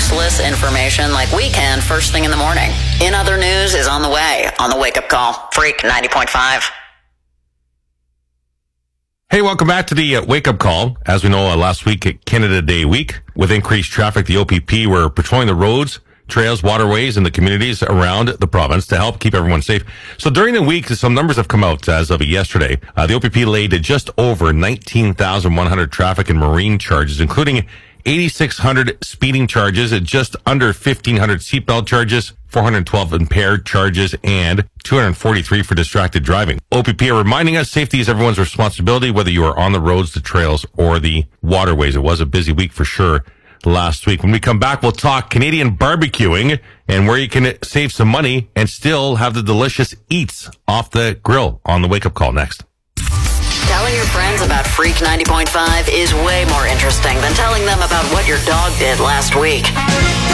useless information like we can first thing in the morning. In Other News is on the way on the Wake Up Call. Freak 90.5. Hey, welcome back to the Wake Up Call. As we know, last week, Canada Day week, with increased traffic, the OPP were patrolling the roads, trails, waterways, and the communities around the province to help keep everyone safe. So during the week, some numbers have come out as of yesterday. The OPP laid just over 19,100 traffic and marine charges, including 8,600 speeding charges, just under 1,500 seatbelt charges, 412 impaired charges, and 243 for distracted driving. OPP are reminding us safety is everyone's responsibility, whether you are on the roads, the trails, or the waterways. It was a busy week for sure last week. When we come back, we'll talk Canadian barbecuing and where you can save some money and still have the delicious eats off the grill on the Wake Up Call next. Telling your friends about Freak 90.5 is way more interesting than telling them about what your dog did last week.